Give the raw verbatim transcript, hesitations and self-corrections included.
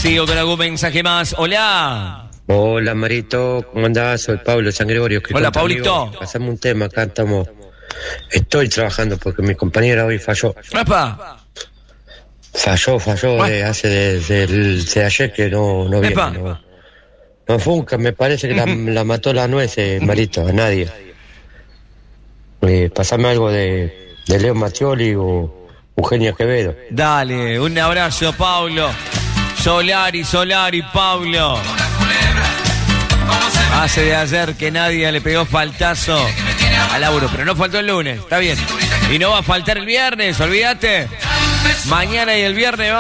Sigo con algún mensaje más. Hola. Hola, Marito, ¿cómo andás? Soy Pablo San Gregorio. Hola, Pablito. Pasame un tema, acá estamos. Estoy trabajando porque mi compañera hoy falló. ¡Epa! Falló, falló, eh, hace desde de, de, de ayer que no, no viene. No, no funca, me parece que la, la mató la nuez, eh, Marito, a nadie. Eh, pasame algo de, de Leo Mattioli o Eugenia Quevedo. Dale, un abrazo, Pablo. Solari, Solari, Pablo. Hace de ayer que nadie le pegó faltazo a Lauro, pero no faltó el lunes, está bien. Y no va a faltar el viernes, olvídate. Mañana y el viernes va.